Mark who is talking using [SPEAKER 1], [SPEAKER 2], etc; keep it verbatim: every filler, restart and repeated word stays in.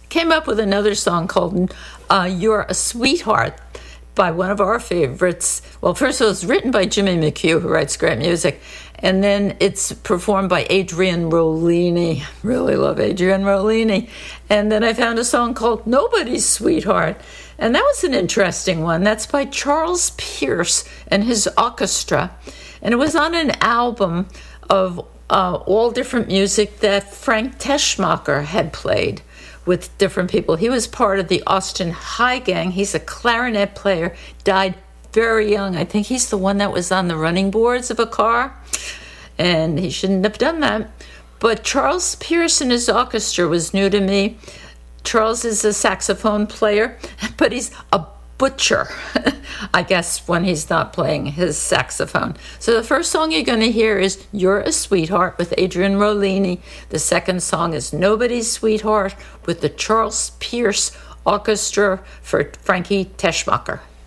[SPEAKER 1] came up with another song called uh, You're a Sweetheart by one of our favorites. Well, first of all, it's written by Jimmy McHugh, who writes great music. And then it's performed by Adrian Rollini. Really love Adrian Rollini. And then I found a song called Nobody's Sweetheart. And that was an interesting one. That's by Charles Pierce and his orchestra. And it was on an album of uh, all different music that Frank Teschmacher had played with different people. He was part of the Austin High Gang. He's a clarinet player, died very young. I think he's the one that was on the running boards of a car, and he shouldn't have done that. But Charles Pierce and his orchestra was new to me. Charles is a saxophone player, but he's a butcher, I guess, when he's not playing his saxophone. So the first song you're going to hear is You're a Sweetheart with Adrian Rollini. The second song is Nobody's Sweetheart with the Charles Pierce Orchestra for Frankie Teschmacher.